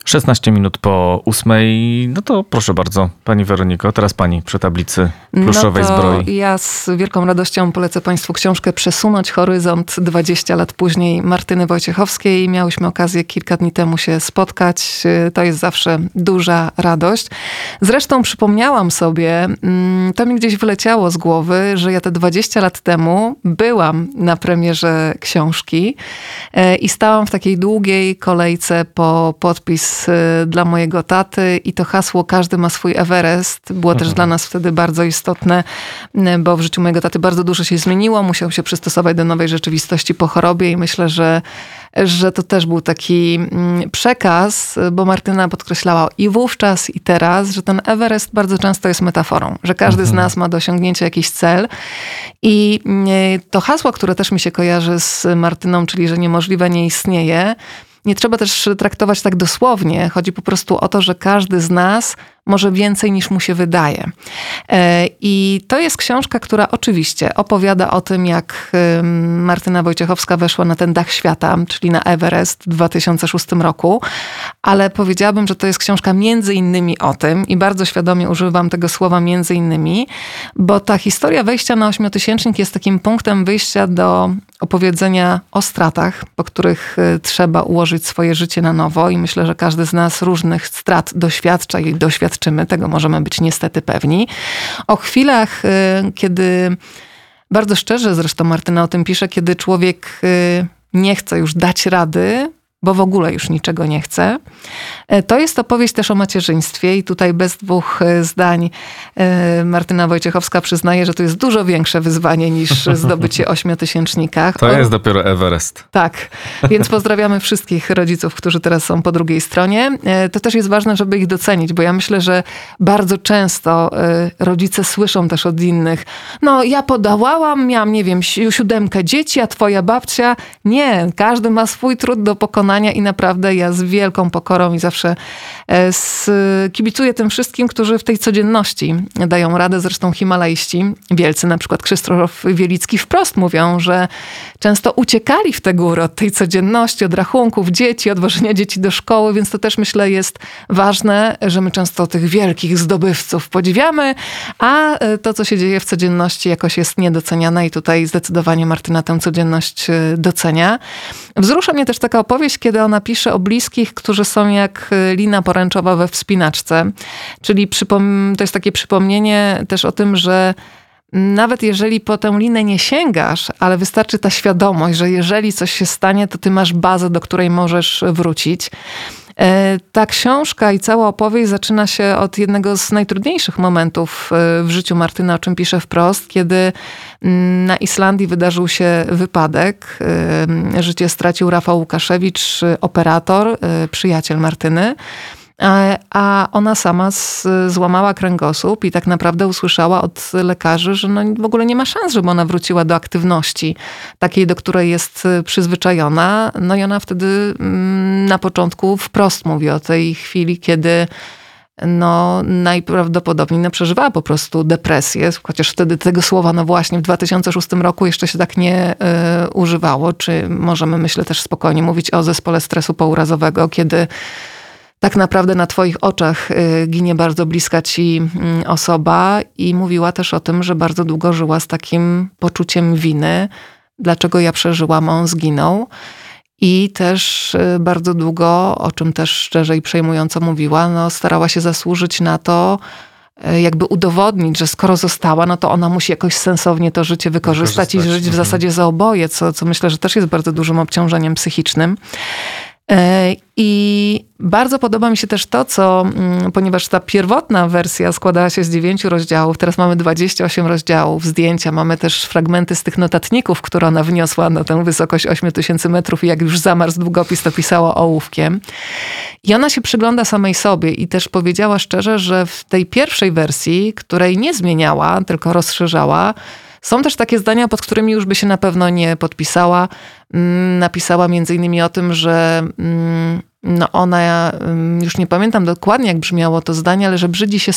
16 minut po 8. No to proszę bardzo, pani Weroniko, teraz pani przy tablicy pluszowej zbroi. Ja z wielką radością polecę państwu książkę Przesunąć horyzont 20 lat później Martyny Wojciechowskiej. Miałyśmy okazję kilka dni temu się spotkać. To jest zawsze duża radość. Zresztą przypomniałam sobie, to mi gdzieś wyleciało z głowy, że ja te 20 lat temu byłam na premierze książki i stałam w takiej długiej kolejce po podpis dla mojego taty i to hasło "Każdy ma swój Everest" było też dla nas wtedy bardzo istotne, bo w życiu mojego taty bardzo dużo się zmieniło. Musiał się przystosować do nowej rzeczywistości po chorobie i myślę, że to też był taki przekaz, bo Martyna podkreślała i wówczas, i teraz, że ten Everest bardzo często jest metaforą, że każdy z nas ma do osiągnięcia jakiś cel. I to hasło, które też mi się kojarzy z Martyną, czyli że niemożliwe nie istnieje, nie trzeba też traktować tak dosłownie. Chodzi po prostu o to, że każdy z nas może więcej niż mu się wydaje. I to jest książka, która oczywiście opowiada o tym, jak Martyna Wojciechowska weszła na ten dach świata, czyli na Everest w 2006 roku. Ale powiedziałabym, że to jest książka między innymi o tym i bardzo świadomie używam tego słowa między innymi, bo ta historia wejścia na 8000 jest takim punktem wyjścia do opowiedzenia o stratach, po których trzeba ułożyć swoje życie na nowo i myślę, że każdy z nas różnych strat doświadcza i doświadczymy. Tego możemy być niestety pewni. O chwilach, kiedy, bardzo szczerze zresztą Martyna o tym pisze, kiedy człowiek nie chce już dać rady, bo w ogóle już niczego nie chce. To jest opowieść też o macierzyństwie i tutaj bez dwóch zdań Martyna Wojciechowska przyznaje, że to jest dużo większe wyzwanie niż zdobycie 8000. To jest dopiero Everest. Tak, więc pozdrawiamy wszystkich rodziców, którzy teraz są po drugiej stronie. To też jest ważne, żeby ich docenić, bo ja myślę, że bardzo często rodzice słyszą też od innych, no ja podałałam, miałam, nie wiem, 7 dzieci, a twoja babcia. Nie, każdy ma swój trud do pokonania i naprawdę ja z wielką pokorą i zawsze kibicuję tym wszystkim, którzy w tej codzienności dają radę. Zresztą himalaiści wielcy, na przykład Krzysztof Wielicki, wprost mówią, że często uciekali w te góry od tej codzienności, od rachunków dzieci, od wożenia dzieci do szkoły, więc to też myślę jest ważne, że my często tych wielkich zdobywców podziwiamy, a to, co się dzieje w codzienności jakoś jest niedoceniane i tutaj zdecydowanie Martyna tę codzienność docenia. Wzrusza mnie też taka opowieść, kiedy ona pisze o bliskich, którzy są jak lina poręczowa we wspinaczce. Czyli to jest takie przypomnienie też o tym, że nawet jeżeli po tę linę nie sięgasz, ale wystarczy ta świadomość, że jeżeli coś się stanie, to ty masz bazę, do której możesz wrócić. Ta książka i cała opowieść zaczyna się od jednego z najtrudniejszych momentów w życiu Martyny, o czym pisze wprost, kiedy na Islandii wydarzył się wypadek. Życie stracił Rafał Łukaszewicz, operator, przyjaciel Martyny. A ona sama złamała kręgosłup i tak naprawdę usłyszała od lekarzy, że no w ogóle nie ma szans, żeby ona wróciła do aktywności takiej, do której jest przyzwyczajona. No i ona wtedy na początku wprost mówi o tej chwili, kiedy no najprawdopodobniej przeżywała po prostu depresję, chociaż wtedy tego słowa no właśnie w 2006 roku jeszcze się tak nie używało. Czy możemy, myślę, też spokojnie mówić o zespole stresu pourazowego, kiedy tak naprawdę na twoich oczach ginie bardzo bliska ci osoba i mówiła też o tym, że bardzo długo żyła z takim poczuciem winy. Dlaczego ja przeżyłam, on zginął. I też bardzo długo, o czym też szczerze i przejmująco mówiła, no starała się zasłużyć na to, jakby udowodnić, że skoro została, no to ona musi jakoś sensownie to życie wykorzystać i żyć w zasadzie za oboje, co myślę, że też jest bardzo dużym obciążeniem psychicznym. I bardzo podoba mi się też to, ponieważ ta pierwotna wersja składała się z 9 rozdziałów, teraz mamy 28 rozdziałów, zdjęcia, mamy też fragmenty z tych notatników, które ona wniosła na tę wysokość 8000 metrów i jak już zamarzł długopis, to pisała ołówkiem. I ona się przygląda samej sobie i też powiedziała szczerze, że w tej pierwszej wersji, której nie zmieniała, tylko rozszerzała, są też takie zdania, pod którymi już by się na pewno nie podpisała. Napisała między innymi o tym, że no ona, już nie pamiętam dokładnie jak brzmiało to zdanie, ale że brzydzi się